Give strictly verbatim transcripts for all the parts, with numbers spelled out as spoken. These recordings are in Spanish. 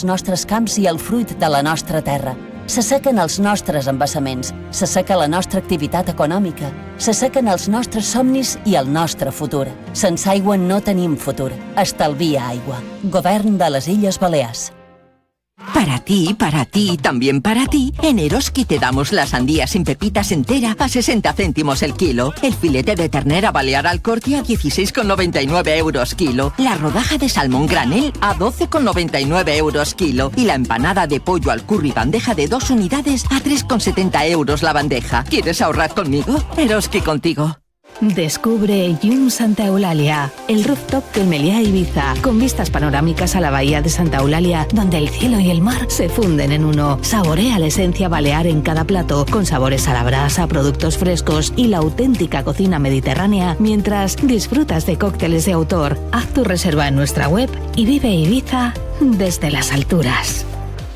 els nostres camps i el fruit de la nostra terra. S'assequen els nostres embassaments, s'asseca la nostra activitat econòmica, s'assequen els nostres somnis i el nostre futur. Sense aigua no tenim futur. Estalvia aigua. Govern de les Illes Balears. Para ti, para ti y también para ti, en Eroski te damos la sandía sin pepitas entera a sesenta céntimos el kilo, el filete de ternera balear al corte a dieciséis con noventa y nueve euros kilo, la rodaja de salmón granel a doce con noventa y nueve euros kilo y la empanada de pollo al curry bandeja de dos unidades a tres con setenta euros la bandeja. ¿Quieres ahorrar conmigo? Eroski contigo. Descubre Yum Santa Eulalia, el rooftop del Meliá Ibiza, con vistas panorámicas a la bahía de Santa Eulalia, donde el cielo y el mar se funden en uno. Saborea la esencia balear en cada plato, con sabores a la brasa, productos frescos y la auténtica cocina mediterránea, mientras disfrutas de cócteles de autor. Haz tu reserva en nuestra web y vive Ibiza desde las alturas.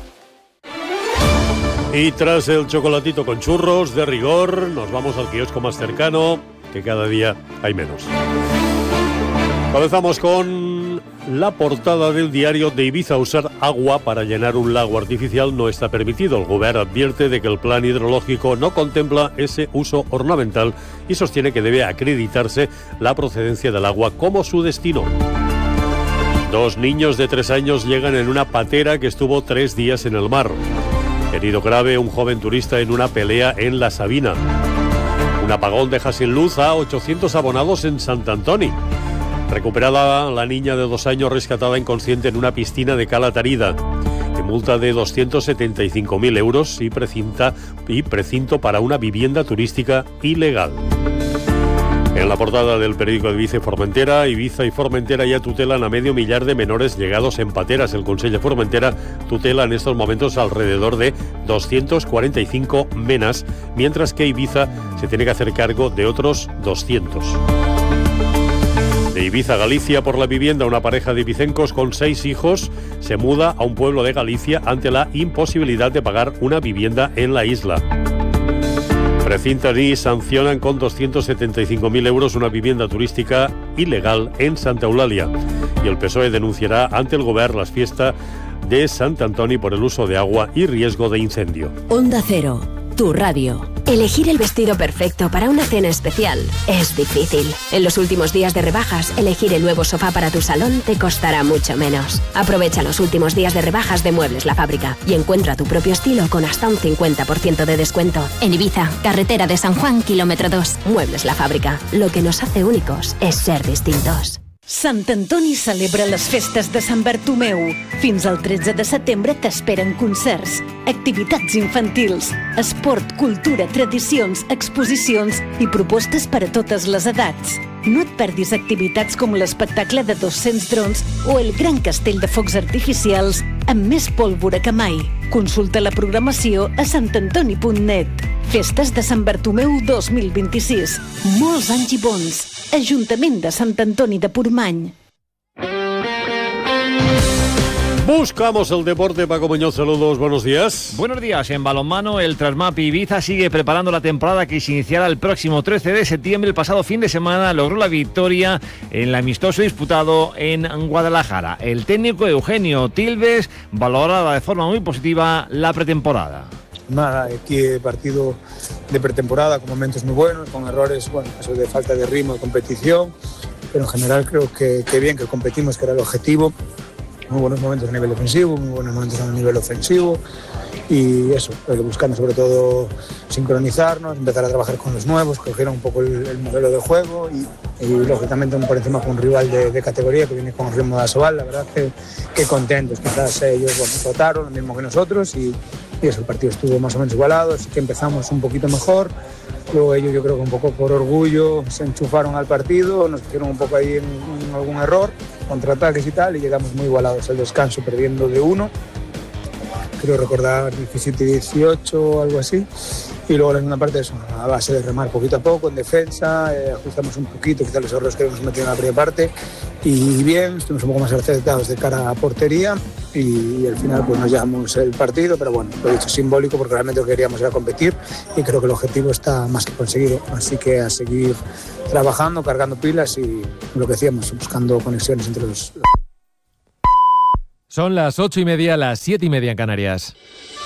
Y tras el chocolatito con churros de rigor, nos vamos al kiosco más cercano, que cada día hay menos. Comenzamos con la portada del diario de Ibiza. Usar agua para llenar un lago artificial no está permitido. El gobierno advierte de que el plan hidrológico no contempla ese uso ornamental y sostiene que debe acreditarse la procedencia del agua como su destino. Dos niños de tres años llegan en una patera que estuvo tres días en el mar. Herido grave un joven turista en una pelea en La Sabina. Un apagón deja sin luz a ochocientos abonados en Sant Antoni. Recuperada la niña de dos años rescatada inconsciente en una piscina de Cala Tarida. Y multa de doscientos setenta y cinco mil euros y, precinta, y precinto para una vivienda turística ilegal. En la portada del periódico de Ibiza y Formentera, Ibiza y Formentera ya tutelan a medio millar de menores llegados en pateras. El Consell de Formentera tutela en estos momentos alrededor de doscientos cuarenta y cinco menas, mientras que Ibiza se tiene que hacer cargo de otros doscientos. De Ibiza a Galicia por la vivienda, una pareja de ibicencos con seis hijos se muda a un pueblo de Galicia ante la imposibilidad de pagar una vivienda en la isla. Precintan y sancionan con doscientos setenta y cinco mil euros una vivienda turística ilegal en Santa Eulalia. Y el P S O E denunciará ante el Gobierno las fiestas de Sant Antoni por el uso de agua y riesgo de incendio. Onda Cero, tu radio. Elegir el vestido perfecto para una cena especial es difícil. En los últimos días de rebajas, elegir el nuevo sofá para tu salón te costará mucho menos. Aprovecha los últimos días de rebajas de Muebles La Fábrica y encuentra tu propio estilo con hasta un cincuenta por ciento de descuento. En Ibiza, carretera de San Juan, kilómetro dos. Muebles La Fábrica. Lo que nos hace únicos es ser distintos. Sant Antoni celebra les festes de Sant Bartomeu. Fins al tretze de setembre t'esperen concerts, activitats infantils, esport, cultura, tradicions, exposicions i propostes per a totes les edats. No et perdis activitats com l'espectacle de dos-cents drons o el gran castell de focs artificials amb més pólvora que mai. Consulta la programació a sant antoni punt net. Festes de Sant Bartomeu dos mil vint-i-sis. Molts anys i bons. Ajuntament de Sant Antoni de Portmany. Buscamos el deporte. Paco Muñoz, saludos, buenos días. Buenos días. En balonmano, el Trasmap Ibiza sigue preparando la temporada que se iniciará el próximo trece de septiembre. El pasado fin de semana logró la victoria en el amistoso disputado en Guadalajara. El técnico Eugenio Tilves valora de forma muy positiva la pretemporada. Nada, aquí partido de pretemporada con momentos muy buenos, con errores, bueno, eso de falta de ritmo de competición, pero en general creo que, que bien, que competimos, que era el objetivo. Muy buenos momentos a nivel defensivo, muy buenos momentos a nivel ofensivo y eso, buscando sobre todo sincronizarnos, empezar a trabajar con los nuevos, que cogieran un poco el, el modelo de juego y, y lógicamente por encima con un rival de, de categoría que viene con el ritmo de Asobal. La verdad que, que contentos, quizás ellos bueno, votaron lo mismo que nosotros y, y eso, el partido estuvo más o menos igualado, así que empezamos un poquito mejor. Luego ellos yo creo que un poco por orgullo se enchufaron al partido, nos hicieron un poco ahí en, en algún error, contraataques y tal, y llegamos muy igualados al descanso, perdiendo de uno, creo recordar diecisiete dieciocho o algo así, y luego la segunda parte eso, a base de remar poquito a poco en defensa, eh, ajustamos un poquito, quizás los errores que hemos metido en la primera parte, y bien, estuvimos un poco más acertados de cara a portería, y, y al final pues nos llevamos el partido, pero bueno, lo he dicho simbólico porque realmente lo que queríamos era competir, y creo que el objetivo está más que conseguido, así que a seguir trabajando, cargando pilas y lo que decíamos, buscando conexiones entre los... Son las ocho y media, las siete y media en Canarias.